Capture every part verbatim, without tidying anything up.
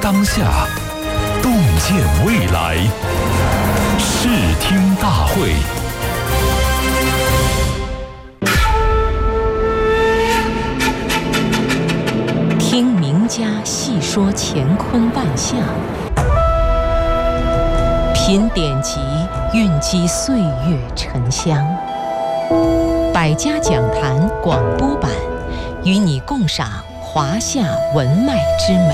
当下，洞见未来。视听大会。 听名家细说乾坤万象，品典籍蕴积岁月沉香。百家讲坛广播版，与你共赏华夏文脉之美。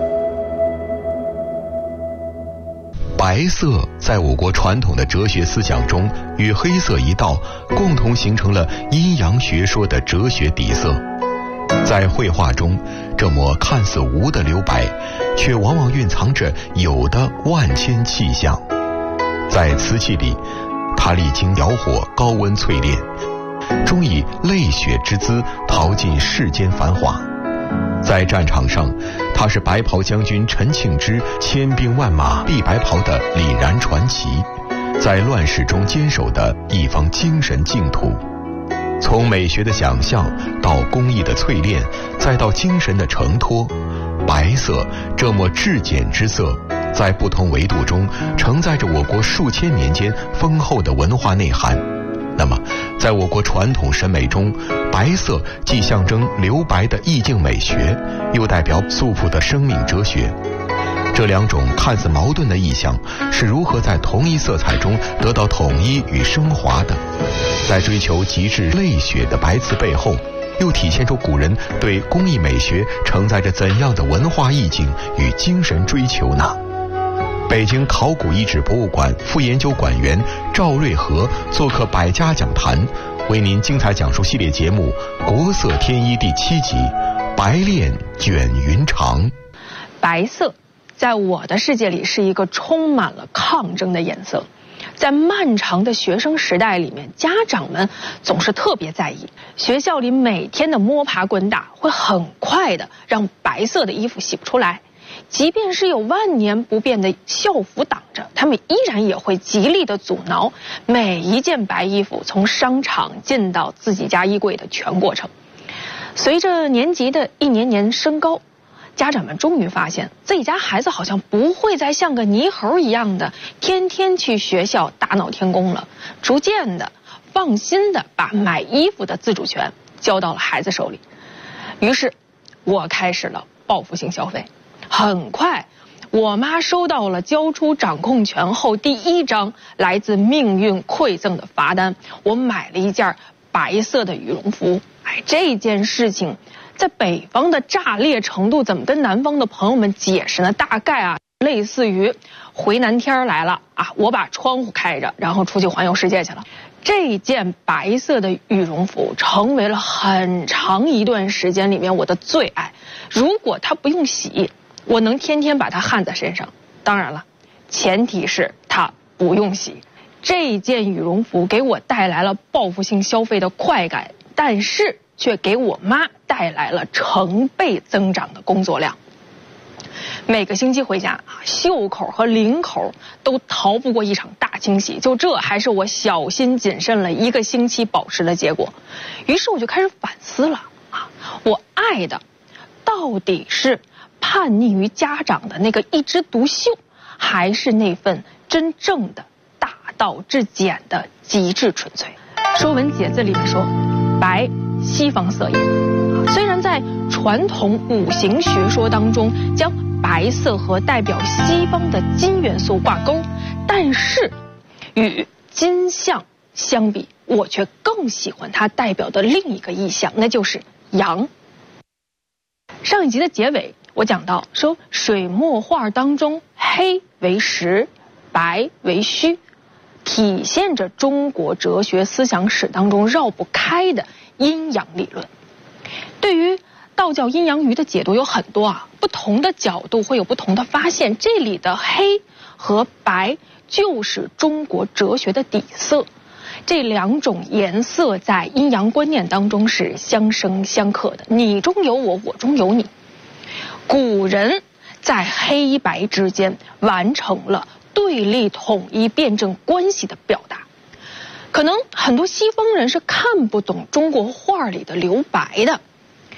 白色在我国传统的哲学思想中，与黑色一道，共同形成了阴阳学说的哲学底色。在绘画中，这抹看似无的留白，却往往蕴藏着有的万千气象。在瓷器里，它历经窑火高温淬炼，终以泪血之姿淘尽世间繁华。在战场上，他是白袍将军陈庆之千兵万马立白袍的凛然传奇，在乱世中坚守的一方精神净土。从美学的想象到工艺的淬炼，再到精神的承托，白色这抹至简之色，在不同维度中承载着我国数千年间丰厚的文化内涵。那么在我国传统审美中，白色既象征留白的意境美学，又代表素朴的生命哲学。这两种看似矛盾的意象是如何在同一色彩中得到统一与升华的？在追求极致泪血的白瓷背后，又体现出古人对工艺美学承载着怎样的文化意境与精神追求呢？北京考古遗址博物馆副研究馆员赵瑞和做客百家讲坛，为您精彩讲述系列节目《国色天衣》第七集《白练卷云长》。 白色在我的世界里是一个充满了抗争的颜色。在漫长的学生时代里面，家长们总是特别在意，学校里每天的摸爬滚打会很快的让白色的衣服洗不出来。即便是有万年不变的校服挡着，他们依然也会极力的阻挠每一件白衣服从商场进到自己家衣柜的全过程。随着年级的一年年升高，家长们终于发现自己家孩子好像不会再像个泥猴一样的天天去学校大闹天宫了，逐渐的放心的把买衣服的自主权交到了孩子手里。于是我开始了报复性消费。很快我妈收到了交出掌控权后第一张来自命运馈赠的罚单，我买了一件白色的羽绒服。哎，这件事情在北方的炸裂程度怎么跟南方的朋友们解释呢？大概啊类似于回南天来了啊，我把窗户开着，然后出去环游世界去了。这件白色的羽绒服成为了很长一段时间里面我的最爱。如果它不用洗，我能天天把它焊在身上。当然了，前提是它不用洗。这件羽绒服给我带来了报复性消费的快感，但是却给我妈带来了成倍增长的工作量。每个星期回家，袖口和领口都逃不过一场大清洗，就这还是我小心谨慎了一个星期保持的结果。于是我就开始反思了啊，我爱的到底是叛逆于家长的那个一枝独秀，还是那份真正的大道至简的极致纯粹？《说文解字》里面说，白，西方色也。虽然在传统五行学说当中将白色和代表西方的金元素挂钩，但是与金象相比，我却更喜欢它代表的另一个意象，那就是阳。上一集的结尾我讲到说，水墨画当中黑为实，白为虚，体现着中国哲学思想史当中绕不开的阴阳理论。对于道教阴阳鱼的解读有很多啊，不同的角度会有不同的发现。这里的黑和白就是中国哲学的底色，这两种颜色在阴阳观念当中是相生相克的，你中有我，我中有你。古人在黑白之间完成了对立统一辩证关系的表达。可能很多西方人是看不懂中国画里的留白的，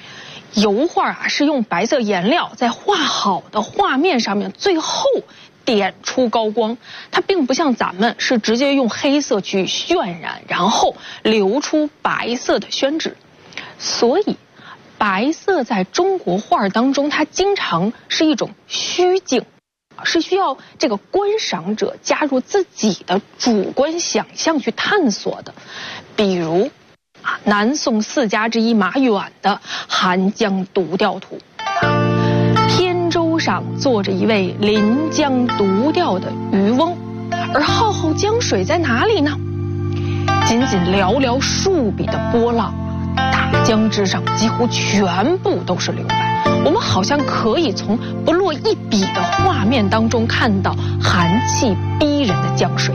油画啊是用白色颜料在画好的画面上面最后点出高光，它并不像咱们是直接用黑色去渲染，然后留出白色的宣纸。所以白色在中国画当中，它经常是一种虚境，是需要这个观赏者加入自己的主观想象去探索的。比如啊，南宋四家之一马远的《寒江独钓图》，扁舟上坐着一位临江独钓的渔翁，而浩浩江水在哪里呢？仅仅寥寥数笔的波浪，大江之上几乎全部都是留白。我们好像可以从不落一笔的画面当中看到寒气逼人的江水。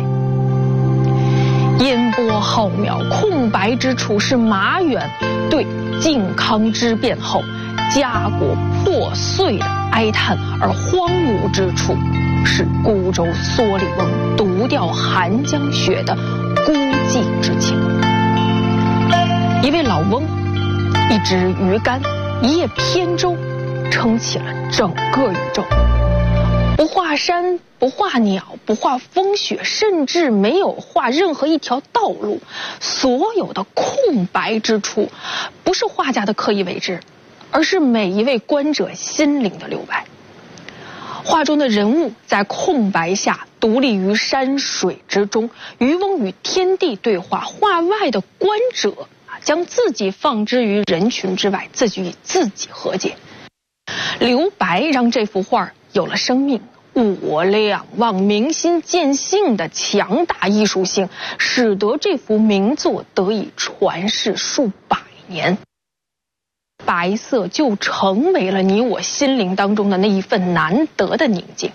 烟波浩渺，空白之处是马远对靖康之变后家国破碎的哀叹，而荒芜之处是孤舟蓑笠翁独钓寒江雪的孤寂之情。一位老翁，一支鱼竿，一叶扁舟，撑起了整个宇宙。不画山，不画鸟，不画风雪，甚至没有画任何一条道路。所有的空白之处，不是画家的刻意为之，而是每一位观者心灵的留白。画中的人物在空白下独立于山水之中，渔翁与天地对话。画外的观者将自己放之于人群之外，自己与自己和解。留白让这幅画有了生命，物我两忘，明心见性的强大艺术性，使得这幅名作得以传世数百年。白色就成为了你我心灵当中的那一份难得的宁静。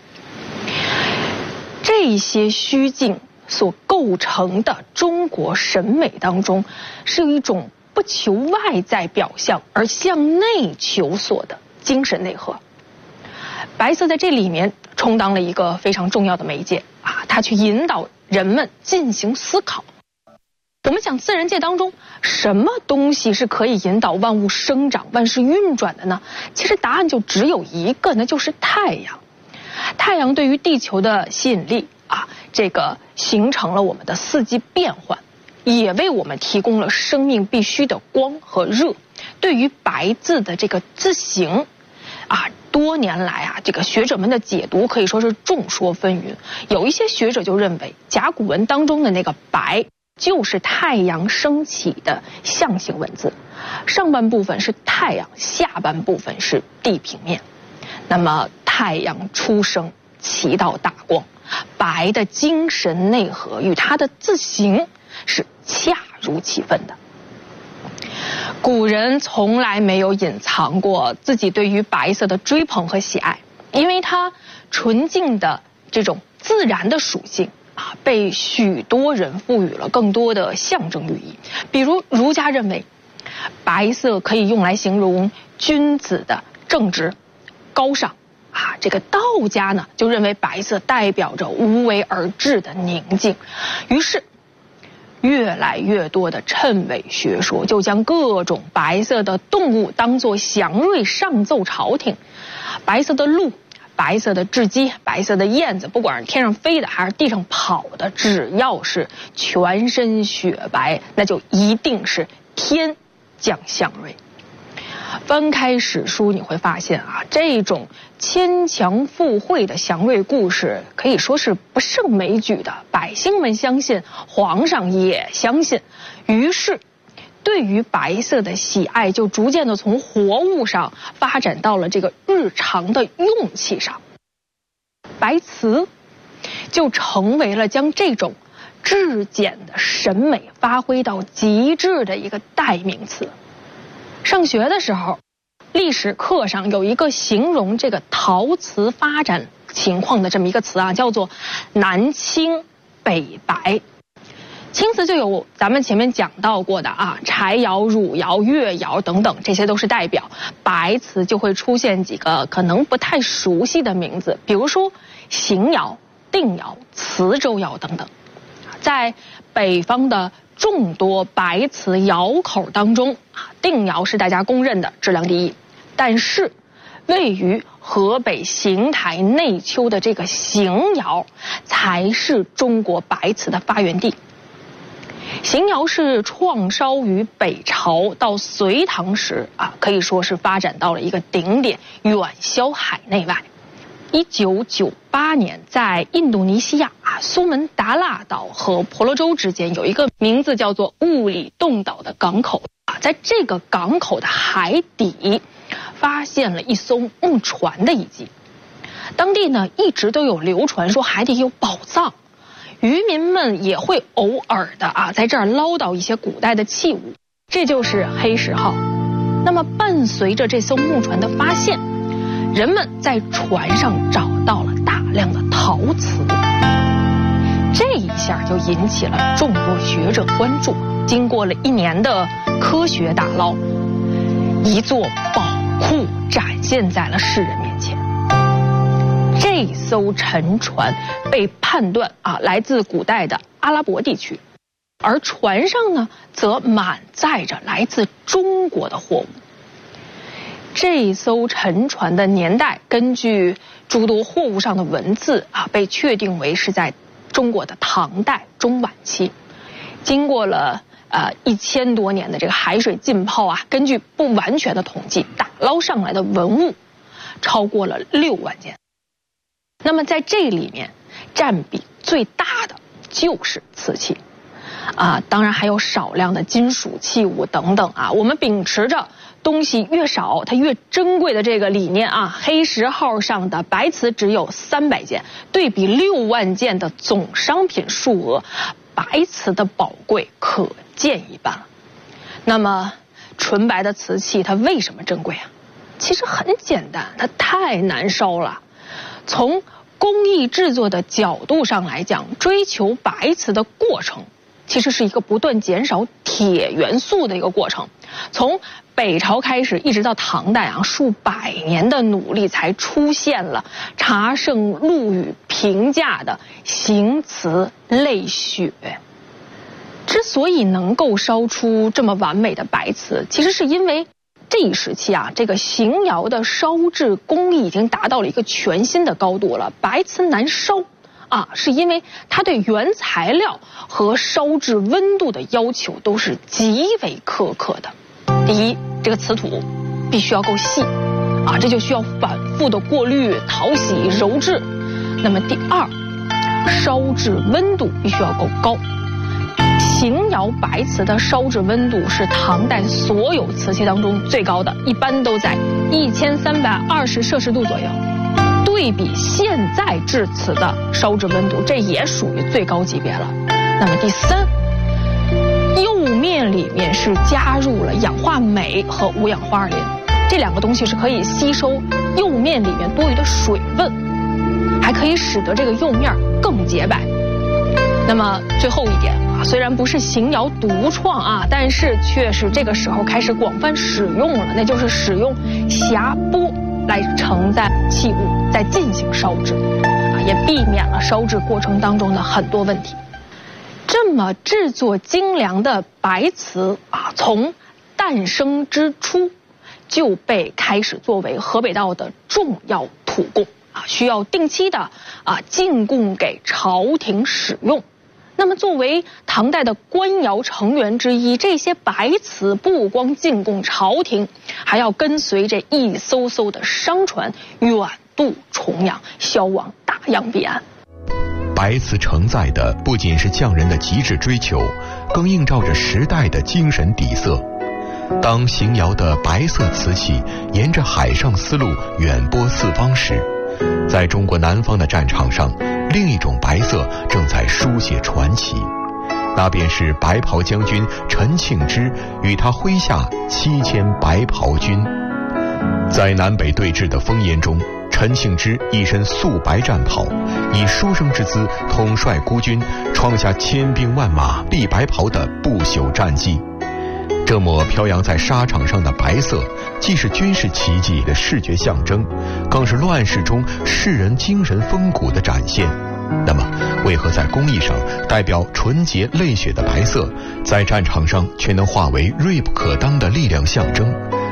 这些虚境所构成的中国审美当中，是有一种不求外在表象而向内求索的精神内核。白色在这里面充当了一个非常重要的媒介啊，它去引导人们进行思考。我们讲自然界当中什么东西是可以引导万物生长、万事运转的呢？其实答案就只有一个，那就是太阳。太阳对于地球的吸引力啊，这个形成了我们的四季变换，也为我们提供了生命必须的光和热。对于白字的这个字形啊，多年来啊，这个学者们的解读可以说是众说纷纭。有一些学者就认为，甲骨文当中的那个白就是太阳升起的象形文字，上半部分是太阳，下半部分是地平面。那么太阳初升，其道大光，白的精神内核与它的字形是恰如其分的。古人从来没有隐藏过自己对于白色的追捧和喜爱，因为它纯净的这种自然的属性啊，被许多人赋予了更多的象征寓意。比如儒家认为，白色可以用来形容君子的正直、高尚啊。这个道家呢，就认为白色代表着无为而治的宁静。于是越来越多的谶纬学说就将各种白色的动物当作祥瑞上奏朝廷。白色的鹿、白色的雉鸡、白色的燕子，不管是天上飞的还是地上跑的，只要是全身雪白，那就一定是天降祥瑞。翻开史书你会发现啊，这种牵强附会的祥瑞故事可以说是不胜枚举的，百姓们相信，皇上也相信，于是对于白色的喜爱就逐渐的从活物上发展到了这个日常的用器上。白瓷就成为了将这种质简的审美发挥到极致的一个代名词。上学的时候，历史课上有一个形容这个陶瓷发展情况的这么一个词啊，叫做南青北白。青瓷就有咱们前面讲到过的啊，柴窑、汝窑、越窑等等，这些都是代表。白瓷就会出现几个可能不太熟悉的名字，比如说邢窑、定窑、磁州窑等等。在北方的众多白瓷窑口当中啊，定窑是大家公认的质量第一， 但是位于河北邢台内丘的这个邢窑，才是中国白瓷的发源地。邢窑是创烧于北朝到隋唐时啊，可以说是发展到了一个顶点，远销海内外。一九九八年，在印度尼西亚啊苏门答腊岛和婆罗洲之间有一个名字叫做雾里洞岛的港口啊，在这个港口的海底发现了一艘木船的遗迹。当地呢一直都有流传说海底有宝藏，渔民们也会偶尔的啊在这儿捞到一些古代的器物，这就是黑石号。那么伴随着这艘木船的发现，人们在船上找到了大量的陶瓷，这一下就引起了众多学者关注。经过了一年的科学打捞，一座宝库展现在了世人面前。这艘沉船被判断啊来自古代的阿拉伯地区，而船上呢则满载着来自中国的货物。这艘沉船的年代，根据诸多货物上的文字啊，被确定为是在中国的唐代中晚期。经过了呃一千多年的这个海水浸泡啊，根据不完全的统计，打捞上来的文物超过了六万件。那么在这里面，占比最大的就是瓷器。啊，当然还有少量的金属器物等等啊。我们秉持着东西越少它越珍贵的这个理念啊，黑石号上的白瓷只有三百件，对比六万件的总商品数额，白瓷的宝贵可见一斑了。那么纯白的瓷器它为什么珍贵啊？其实很简单，它太难烧了。从工艺制作的角度上来讲，追求白瓷的过程其实是一个不断减少铁元素的一个过程。从北朝开始一直到唐代啊，数百年的努力才出现了茶圣陆羽评价的行瓷泪血。之所以能够烧出这么完美的白瓷，其实是因为这一时期啊，这个邢窑的烧制工艺已经达到了一个全新的高度了。白瓷难烧啊，是因为它对原材料和烧制温度的要求都是极为苛刻的。第一，这个瓷土必须要够细啊，这就需要反复的过滤、淘洗、揉制。那么第二，烧制温度必须要够高。邢窑白瓷的烧制温度是唐代所有瓷器当中最高的，一般都在一千三百二十摄氏度左右。对比现在制瓷的烧制温度，这也属于最高级别了。那么第三，釉面里面是加入了氧化镁和五氧化二磷，这两个东西是可以吸收釉面里面多余的水分，还可以使得这个釉面更洁白。那么最后一点啊，虽然不是邢窑独创啊，但是却是这个时候开始广泛使用了，那就是使用匣钵来承载器物再进行烧制啊，也避免了烧制过程当中的很多问题。这么制作精良的白瓷啊，从诞生之初就被开始作为河北道的重要土贡啊，需要定期的啊进贡给朝廷使用。那么作为唐代的官窑成员之一，这些白瓷不光进贡朝廷，还要跟随着一艘艘的商船远渡重洋，销往大洋彼岸。 白瓷承载的不仅是匠人的极致追求，更映照着时代的精神底色。当邢窑的白色瓷器沿着海上丝路远播四方时，在中国南方的战场上，另一种白色正在书写传奇，那便是白袍将军陈庆之与他麾下七千白袍军。在南北对峙的烽烟中，陈庆之一身素白战袍，以书生之姿统帅孤军，创下千兵万马立白袍的不朽战绩。这抹飘扬在沙场上的白色，既是军事奇迹的视觉象征，更是乱世中世人精神风骨的展现。那么，为何在工艺上代表纯洁泪血的白色，在战场上却能化为锐不可当的力量象征？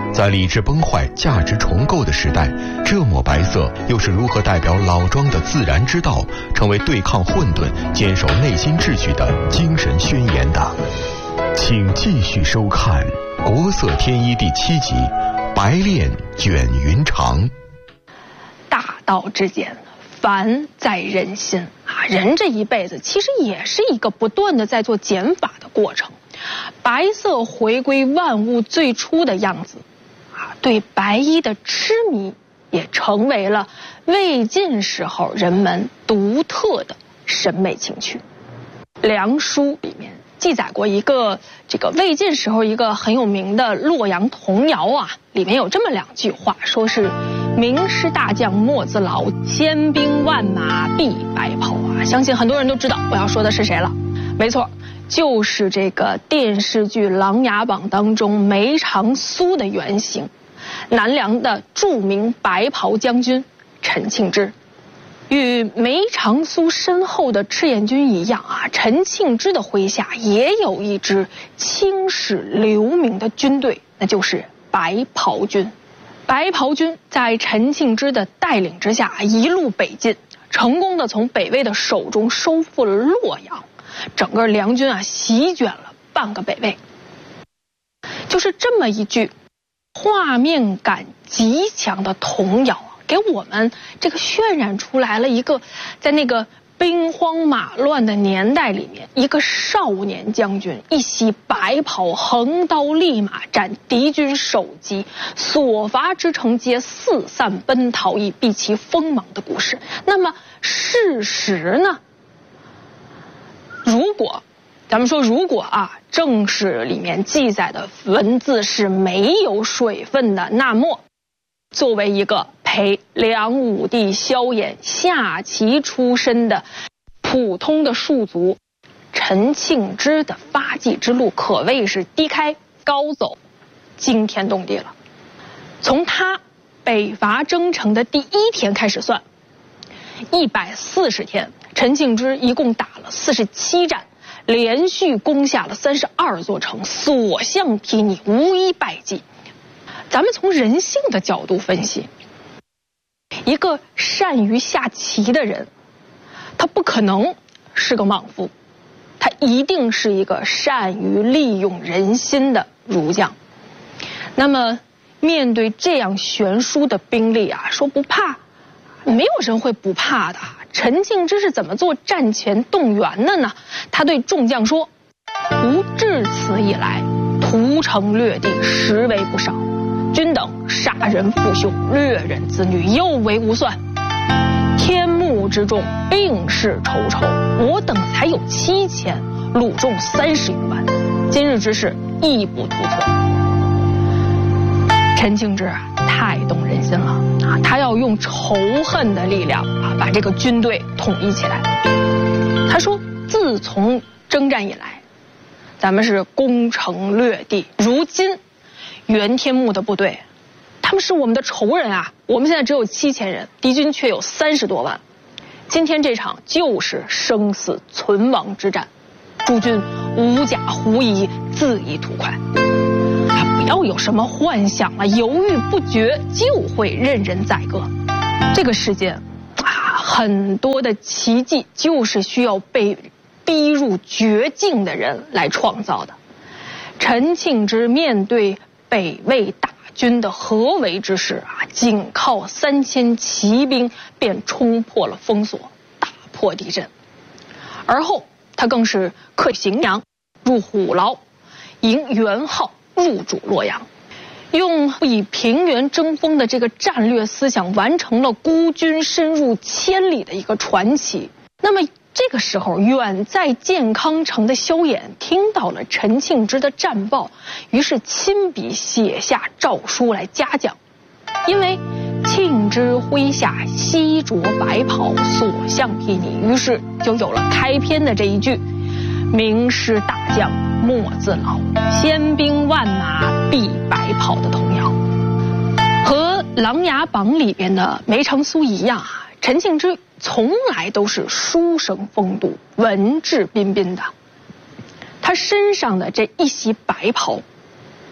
在理智崩坏、价值重构的时代，这抹白色又是如何代表老庄的自然之道，成为对抗混沌、坚守内心秩序的精神宣言的？请继续收看《国色天衣》第七集《白练卷云长》。 大道至简，凡在人心啊！人这一辈子其实也是一个不断的在做减法的过程。白色回归万物最初的样子啊，对白衣的痴迷也成为了魏晋时候人们独特的审美情趣。梁书里面记载过一个这个魏晋时候一个很有名的洛阳童谣啊，里面有这么两句话，说是名师大将莫自劳，千兵万马必白袍啊。相信很多人都知道我要说的是谁了，没错，就是这个电视剧《琅琊榜》当中梅长苏的原型，南梁的著名白袍将军陈庆之。与梅长苏身后的赤焰军一样啊，陈庆之的麾下也有一支青史留名的军队，那就是白袍军。白袍军在陈庆之的带领之下一路北进，成功的从北魏的手中收复了洛阳，整个梁军啊席卷了半个北魏。就是这么一句画面感极强的童谣，给我们这个渲染出来了一个在那个兵荒马乱的年代里面，一个少年将军一袭白袍，横刀立马斩敌军首级，所伐之城皆四散奔逃，以避其锋芒的故事。那么事实呢？如果咱们说如果啊正史里面记载的文字是没有水分的，那么作为一个陪梁武帝萧衍下棋出身的普通的庶族，陈庆之的发迹之路可谓是低开高走，惊天动地了。从他北伐征程的第一天开始算，一百四十天，陈庆之一共打了四十七战，连续攻下了三十二座城，所向披靡，无一败绩。咱们从人性的角度分析，一个善于下棋的人，他不可能是个莽夫，他一定是一个善于利用人心的儒将。那么面对这样悬殊的兵力啊，说不怕，没有人会不怕的。陈庆之是怎么做战前动员的呢？他对众将说：吾至此以来，屠城掠地，实为不少。君等杀人父兄，掠人子女，又为无算。天幕之众，并是仇仇，我等才有七千，虏众三十余万。今日之事，亦不图存。陈庆之啊，太动人心了啊！他要用仇恨的力量啊，把这个军队统一起来。他说，自从征战以来，咱们是攻城略地，如今袁天牧的部队，他们是我们的仇人啊！我们现在只有七千人，敌军却有三十多万。今天这场就是生死存亡之战，诸军无甲狐疑，自缢图快。啊，不要有什么幻想了，犹豫不决就会任人宰割。这个世界啊，很多的奇迹就是需要被逼入绝境的人来创造的。陈庆之面对北魏大军的合围之势啊，仅靠三千骑兵便冲破了封锁，打破敌阵。而后他更是克荥阳，入虎牢，迎元昊入主洛阳，用以平原争锋的这个战略思想，完成了孤军深入千里的一个传奇。那么这个时候，远在建康城的萧衍听到了陈庆之的战报，于是亲笔写下诏书来嘉奖。因为庆之麾下西着白袍，所向披靡，于是就有了开篇的这一句：名师大将莫自劳，千兵万马必白袍的童谣。和《琅琊榜》里边的梅长苏一样啊，陈庆之从来都是书生风度，文质彬彬的。他身上的这一袭白袍，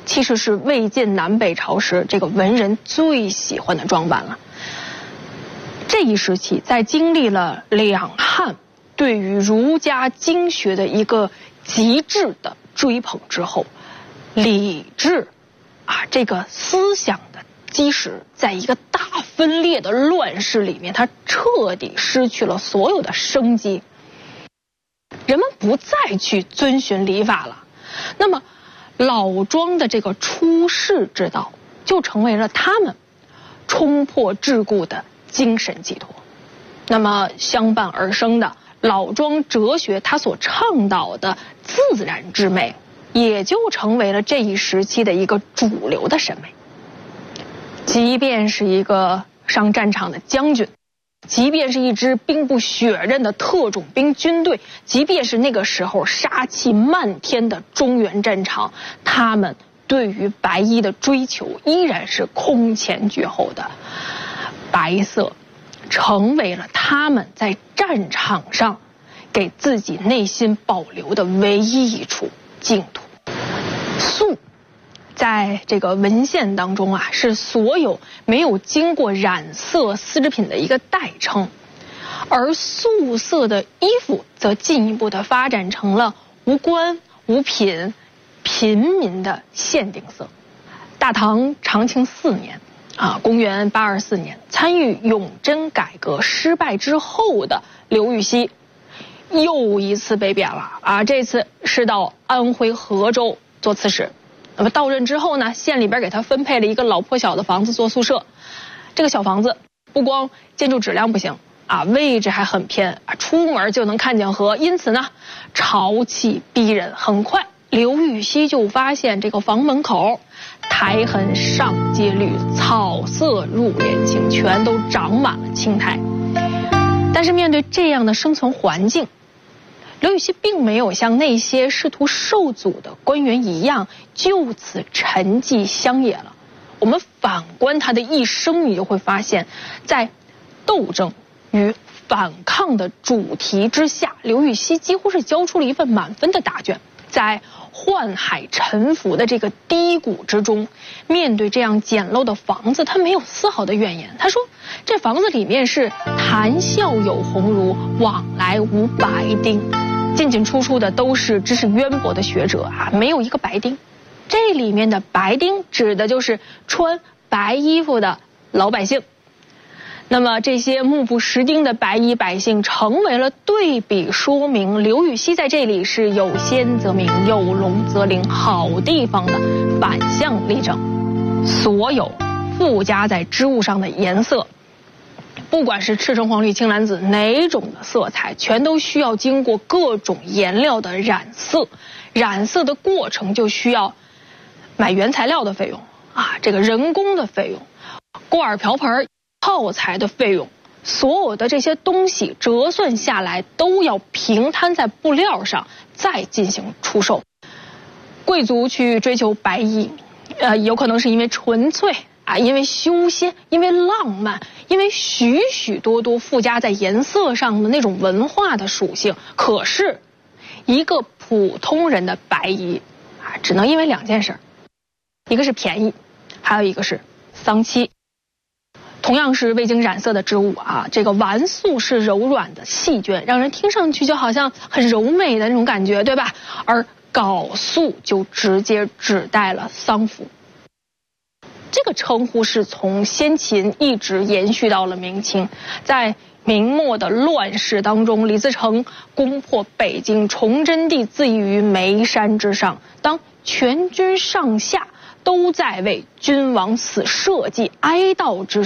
其实是魏晋南北朝时这个文人最喜欢的装扮了。这一时期，在经历了两汉对于儒家经学的一个极致的追捧之后，礼制啊这个思想的基石，在一个大分裂的乱世里面，它彻底失去了所有的生机。人们不再去遵循礼法了，那么老庄的这个出世之道，就成为了他们冲破桎梏的精神寄托。那么相伴而生的老庄哲学，它所倡导的自然之美，也就成为了这一时期的一个主流的审美。即便是一个上战场的将军，即便是一支兵不血刃的特种兵军队，即便是那个时候杀气漫天的中原战场，他们对于白衣的追求依然是空前绝后的。白色成为了他们在战场上给自己内心保留的唯一一处净土。素在这个文献当中啊，是所有没有经过染色丝织品的一个代称，而素色的衣服则进一步的发展成了无官无品平民的限定色。大唐长庆四年啊，公元八二四年，参与永贞改革失败之后的刘禹锡又一次被贬了啊，这次是到安徽合州做刺史。那么到任之后呢，县里边给他分配了一个老破小的房子做宿舍。这个小房子不光建筑质量不行啊，位置还很偏啊，出门就能看见河，因此呢潮气逼人。很快刘禹锡就发现这个房门口苔痕上阶绿，草色入帘青，全都长满了青苔。但是面对这样的生存环境，刘禹锡并没有像那些试图受阻的官员一样就此沉寂乡野了。我们反观他的一生，你就会发现，在斗争与反抗的主题之下，刘禹锡几乎是交出了一份满分的答卷。在宦海沉浮的这个低谷之中，面对这样简陋的房子，他没有丝毫的怨言。他说这房子里面是谈笑有鸿儒，往来无白丁，进进出出的都是知识渊博的学者啊，没有一个白丁。这里面的白丁指的就是穿白衣服的老百姓。那么这些目不识丁的白衣百姓成为了对比说明，刘禹锡在这里是有仙则名，有龙则灵，好地方的反向例证。所有附加在织物上的颜色，不管是赤橙黄绿青蓝紫哪种的色彩，全都需要经过各种颜料的染色，染色的过程就需要买原材料的费用啊，这个人工的费用，锅碗瓢盆耗材的费用，所有的这些东西折算下来都要平摊在布料上，再进行出售。贵族去追求白衣，呃，有可能是因为纯粹啊，因为修仙，因为浪漫，因为许许多多附加在颜色上的那种文化的属性。可是，一个普通人的白衣啊，只能因为两件事，一个是便宜，还有一个是丧期。同样是未经染色的织物啊，这个绾素是柔软的细绢，让人听上去就好像很柔美的那种感觉，对吧？而缟素就直接指代了丧服。这个称呼是从先秦一直延续到了明清。在明末的乱世当中，李自成攻破北京，崇祯帝自缢于眉山之上，当全军上下都在为君王死社稷哀悼之时，